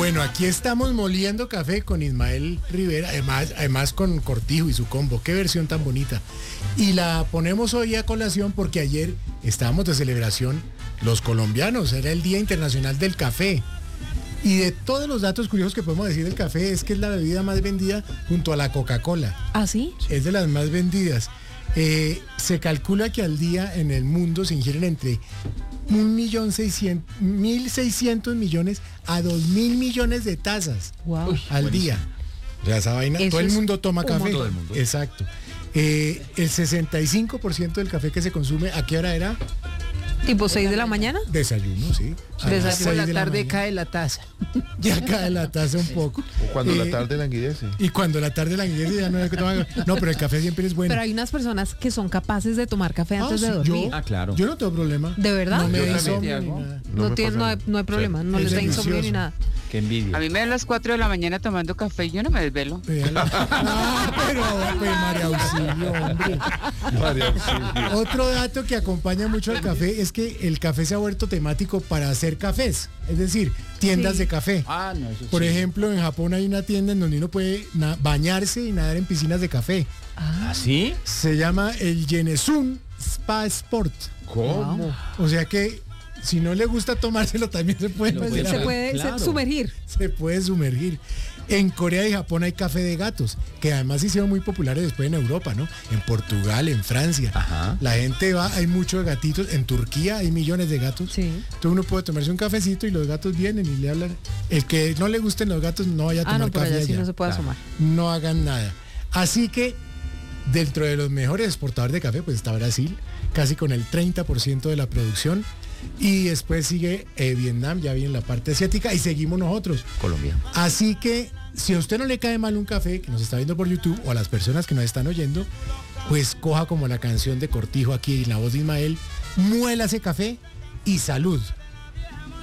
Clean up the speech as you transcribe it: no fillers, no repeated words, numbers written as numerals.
Bueno, aquí estamos moliendo café con Ismael Rivera, además con Cortijo y su combo. Qué versión tan bonita. Y la ponemos hoy a colación porque ayer estábamos de celebración los colombianos, era el Día Internacional del Café. Y de todos los datos curiosos que podemos decir del café es que es la bebida más vendida junto a la Coca-Cola. ¿Ah, sí? Es de las más vendidas. Se calcula que al día en el mundo se ingieren entre 1.600.000 millones a 2.000 millones de tazas al día. O sea, esa vaina, Eso todo el es mundo toma café. Todo el mundo. Exacto. El 65% del café que se consume, ¿a qué hora era? ¿Tipo 6 de la mañana? Desayuno, sí. A las Desayuno. 6 Por la de tarde mañana. cae la taza. Ya cae la taza un poco. O cuando la tarde languidece. Y cuando la tarde languidece ya no hay que tomar. No, pero el café siempre es bueno. Pero hay unas personas que son capaces de tomar café antes de sí, dormir. Claro. Yo no tengo problema. ¿De verdad? No me Yo da también, insomnio ni Tiago. nada. No hay problema, no Es les da insomnio ni delicioso. nada. Qué envidia. A mí me dan las 4 de la mañana tomando café y yo no me desvelo. Véala. Pero pues, María Auxilio, hombre. María Auxilio. Otro dato que acompaña mucho al café es que el café se ha vuelto temático para hacer cafés, es decir, tiendas Sí. de café. Ah, no, eso Por ejemplo, en Japón hay una tienda en donde uno puede bañarse y nadar en piscinas de café. ¿Ah, sí? Se llama el Yenesun Spa Sport. ¿Cómo? O sea que si no le gusta tomárselo también se puede, Lo meter puede Se a- puede claro. sumergir. se puede sumergir. En Corea y Japón hay café de gatos, que además se hicieron muy populares después en Europa, ¿no? En Portugal, en Francia. Ajá. La gente va, hay muchos gatitos. En Turquía hay millones de gatos. Sí. Entonces uno puede tomarse un cafecito y los gatos vienen y le hablan. El que no le gusten los gatos no vaya a tomar Ah, no, por café allá sí allá. no se puede asomar. No hagan nada. Así que dentro de los mejores exportadores de café, pues está Brasil, casi con el 30% de la producción. Y después sigue Vietnam, ya viene la parte asiática, y seguimos nosotros. Colombia. Así que si a usted no le cae mal un café, que nos está viendo por YouTube, o a las personas que nos están oyendo, pues coja como la canción de Cortijo aquí en la voz de Ismael, muela ese café y salud.